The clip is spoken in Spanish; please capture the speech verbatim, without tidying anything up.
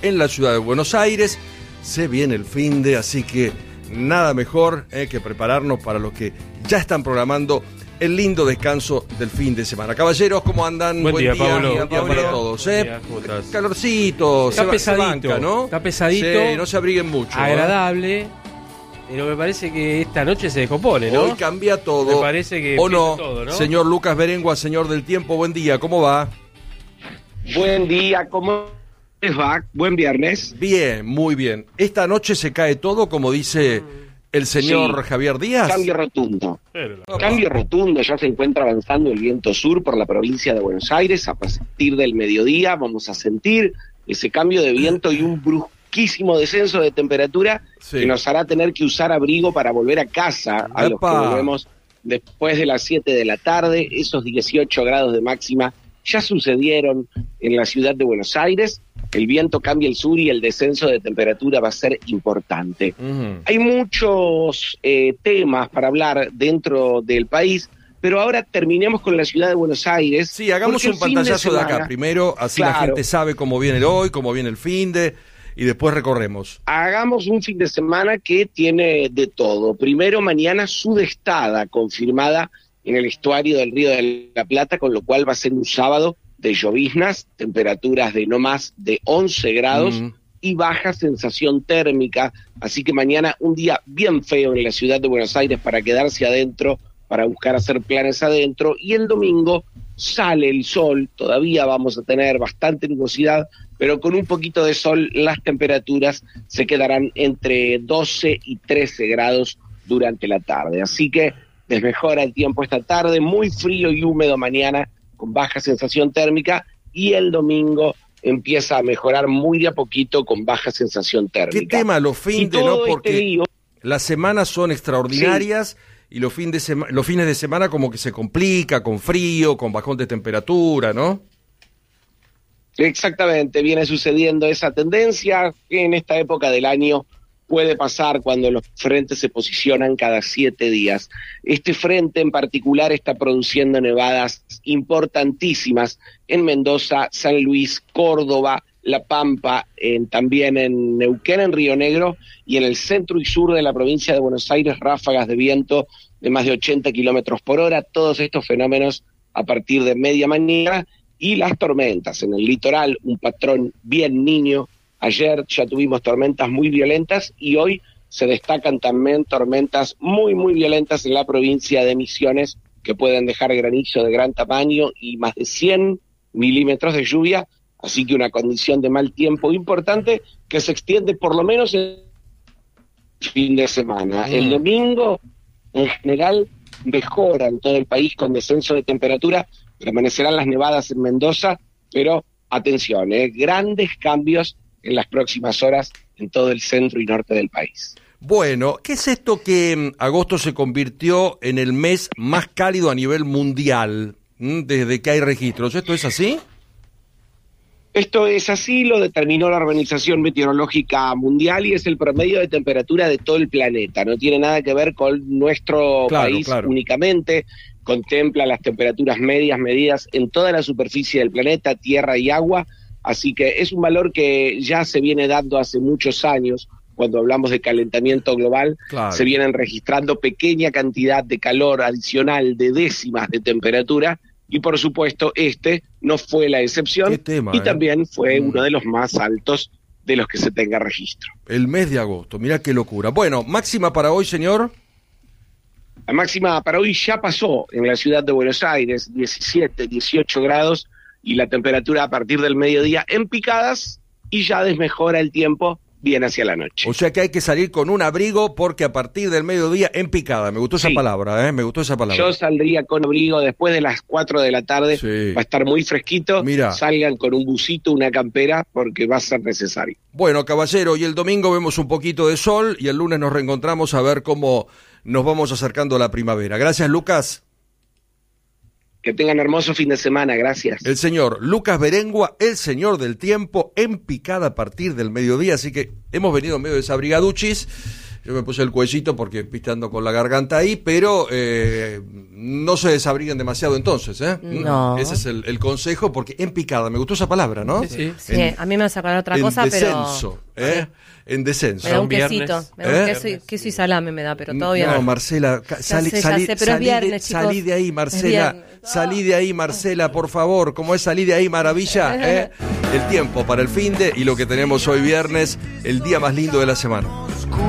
en la ciudad de Buenos Aires. Se viene el finde, así que nada mejor eh, que prepararnos para los que ya están programando el lindo descanso del fin de semana. Caballeros, ¿cómo andan? Buen, Buen día, día, Pablo. Buen día Pablo. para todos. ¿eh? Día, Calorcito, está se, pesadito, se banca, ¿no? Está pesadito. Sí, no se abriguen mucho. Agradable. ¿eh? Pero me parece que esta noche se descompone, ¿no? Hoy cambia todo. Me parece que ¿O no? Todo, ¿no? Señor Lucas Berengua, señor del tiempo, buen día, ¿cómo va? Buen día, ¿cómo les va? Buen viernes. Bien, muy bien. Esta noche se cae todo, como dice el señor sí. Javier Díaz. Cambio rotundo. La... Cambio rotundo, ya se encuentra avanzando el viento sur por la provincia de Buenos Aires. A partir del mediodía vamos a sentir ese cambio de viento y un brusquísimo descenso de temperatura sí. que nos hará tener que usar abrigo para volver a casa, a Epa. los que volvemos después de las siete de la tarde. Esos dieciocho grados de máxima ya sucedieron en la ciudad de Buenos Aires. El viento cambia el sur y el descenso de temperatura va a ser importante. Uh-huh. Hay muchos eh, temas para hablar dentro del país, pero ahora terminemos con la ciudad de Buenos Aires. Sí, hagamos un pantallazo de, semana, de acá primero, así claro. la gente sabe cómo viene el hoy, cómo viene el finde, y después recorremos. Hagamos un fin de semana que tiene de todo. Primero, mañana sudestada confirmada en el estuario del Río de la Plata, con lo cual va a ser un sábado de lloviznas, temperaturas de no más de once grados mm. y baja sensación térmica, así que mañana un día bien feo en la ciudad de Buenos Aires para quedarse adentro, para buscar hacer planes adentro, y el domingo sale el sol, todavía vamos a tener bastante nubosidad, pero con un poquito de sol las temperaturas se quedarán entre doce y trece grados durante la tarde, así que desmejora el tiempo esta tarde, muy frío y húmedo mañana, con baja sensación térmica, y el domingo empieza a mejorar muy de a poquito con baja sensación térmica. ¿Qué tema los fines, no? Porque este lío, las semanas son extraordinarias sí. y los, fin de sema- los fines de semana como que se complica, con frío, con bajón de temperatura, ¿no? Exactamente, viene sucediendo esa tendencia que en esta época del año puede pasar cuando los frentes se posicionan cada siete días. Este frente en particular está produciendo nevadas importantísimas en Mendoza, San Luis, Córdoba, La Pampa, en, también en Neuquén, en Río Negro, y en el centro y sur de la provincia de Buenos Aires, ráfagas de viento de más de ochenta kilómetros por hora. Todos estos fenómenos a partir de media mañana, y las tormentas en el litoral, un patrón bien niño. Ayer ya tuvimos tormentas muy violentas y hoy se destacan también tormentas muy, muy violentas en la provincia de Misiones, que pueden dejar granizo de gran tamaño y más de cien milímetros de lluvia, así que una condición de mal tiempo importante que se extiende por lo menos el fin de semana. Mm. El domingo, en general, mejora en todo el país con descenso de temperatura, permanecerán las nevadas en Mendoza, pero atención, eh, grandes cambios en las próximas horas en todo el centro y norte del país. Bueno, ¿qué es esto que agosto se convirtió en el mes más cálido a nivel mundial desde que hay registros? ¿Esto es así? Esto es así, lo determinó la Organización Meteorológica Mundial y es el promedio de temperatura de todo el planeta. No tiene nada que ver con nuestro claro, país claro. únicamente. Contempla las temperaturas medias medidas en toda la superficie del planeta, tierra y agua. Así que es un valor que ya se viene dando hace muchos años. Cuando hablamos de calentamiento global, claro. se vienen registrando pequeña cantidad de calor adicional de décimas de temperatura, y por supuesto este no fue la excepción tema, y eh? también fue mm. uno de los más altos de los que se tenga registro. El mes de agosto, mirá qué locura. Bueno, máxima para hoy, señor. La máxima para hoy ya pasó en la ciudad de Buenos Aires, diecisiete, dieciocho grados, y la temperatura a partir del mediodía en picadas, y ya desmejora el tiempo bien hacia la noche. O sea que hay que salir con un abrigo porque a partir del mediodía en picada. Me gustó esa sí. palabra, ¿eh? Me gustó esa palabra. Yo saldría con abrigo después de las cuatro de la tarde, sí. va a estar muy fresquito. Mira. Salgan con un busito, una campera, porque va a ser necesario. Bueno, caballero, y el domingo vemos un poquito de sol y el lunes nos reencontramos a ver cómo nos vamos acercando a la primavera. Gracias, Lucas. Que tengan hermoso fin de semana, gracias. El señor Lucas Berengua, el señor del tiempo, en picada a partir del mediodía, así que hemos venido medio desabrigaduchis, Yo me puse el cuellito porque viste ando con la garganta ahí, pero eh, no se desabriguen demasiado entonces, ¿eh? No. Ese es el, el consejo, porque en picada, me gustó esa palabra, ¿no? Sí, sí. Sí, En- a mí me vas a acordar otra en cosa, descenso, pero... ¿eh? En descenso. Me da un Un viernes. quesito, me da un ¿Eh? queso, y, queso y salame me da, pero todo bien. No, Marcela, ca- salí, sé, ya salí, sé, pero es salí de, viernes, chicos. salí de ahí, Es Marcela. viernes. Salí de ahí, Marcela, por favor. ¿Cómo es salir de ahí, maravilla? ¿eh? El tiempo para el finde y lo que tenemos hoy viernes, el día más lindo de la semana.